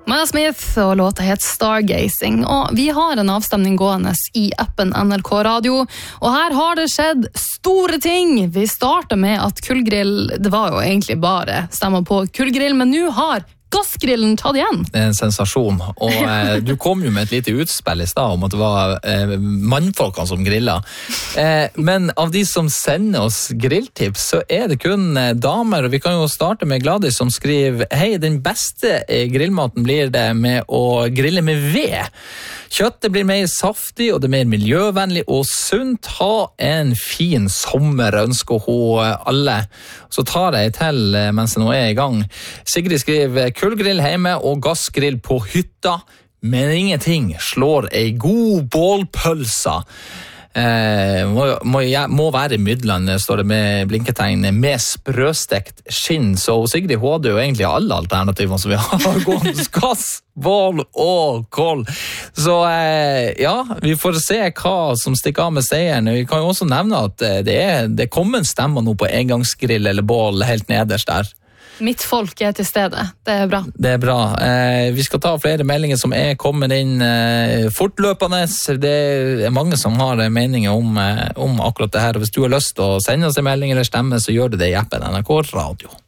Maya Smith og låta het Stargazing, og vi har en avstemning gående i appen NRK Radio, og her har det skjedd store ting. Vi startet med at Kullgrill, det var jo egentlig bare stemmer på Kullgrill, men nå har gassgrillen tatt igjen. Det er en sensasjon, og du kom jo med et lite utspill i sted om at det var mannfolkene som griller. Men av de som sender oss grilltips, så er det kun damer, og vi kan jo starte med Gladys som skriver: Hei, den beste grillmaten blir det med å grille med ved. Kjøttet blir mer saftig, og det er mer miljøvennlig og sunt. Ha en fin sommer, ønsker hun alle. Så tar jeg til mens jeg nå er i gang. Sigrid skriver: Kullgrill hjemme og gassgrill på hytta, men ingenting slår ei god bålpølsa. Må være i Midland, står det med blinketegn, med sprøstekt skinn. Så Sigrid hadde jo egentlig alle alternativene som vi har gående: gass, bål og kål. Så ja, vi får se hva som stikker av med seieren. Vi kan jo også nevne at det kommer en stemme nå på engangsgrill eller bål helt nederst der. Mitt folk er til stede, det er bra. Det er bra. Vi skal ta flere meldinger som er kommet inn fortløpende. Det er mange som har meninger om akkurat det her. Hvis du har lyst til å sende oss en melding eller stemme, så gjør du det i appen NRK Radio.